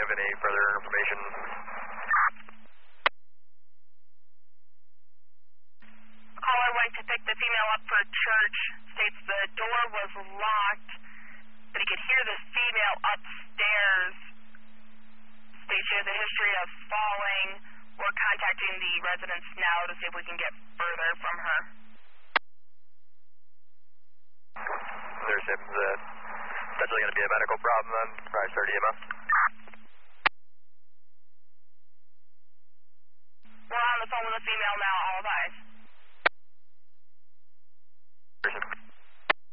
have any further information? Caller went to pick the female up for church. States the door was locked, but he could hear the female upstairs. States she has a history of falling. We're contacting the residents now to see if we can get further from her. There's potentially going to be a medical problem then. Probably start EMS. We're on the phone with a female now.